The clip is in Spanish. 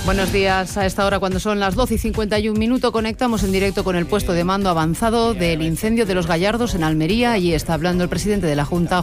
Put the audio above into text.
Buenos días. A esta hora, cuando son las 12:51, conectamos en directo con el puesto de mando avanzado del incendio de Los Gallardos en Almería. Allí está hablando el presidente de la Junta,